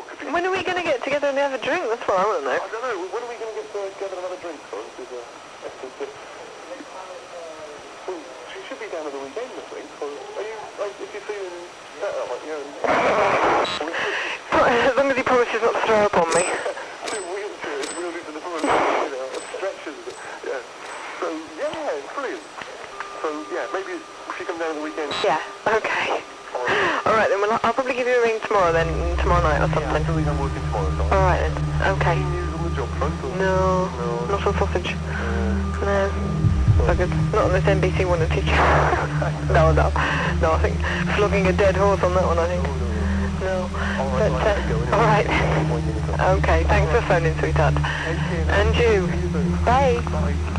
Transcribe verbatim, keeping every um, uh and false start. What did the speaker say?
could be... When are we going to get together and have a drink? That's what I want to know. I don't know. When are we going to get uh, together and have a drink, Florence? With, uh, Esther's just... Well, she should be down at the weekend, I think. Or are you, like, if you're feeling better, like, you know... As long as he promises not to throw up on me. Two wheelchairs, wheeled into the front, you know, stretchers, yeah. So, yeah, brilliant. So, yeah, maybe if you come down on the weekend... Yeah, okay. Alright then, well, I'll probably give you a ring tomorrow then, tomorrow night or something. Yeah, I don't think I'm working tomorrow night. Alright then, okay. Any news on the job front? Or? No, no, not on sausage. Uh, No. Buggered. Not on this N B C one to teach. no, no. No, I think flogging a dead horse on that one, I think. No. But, uh, alright. Okay, thanks for phoning, sweetheart. And you. Bye. Bye.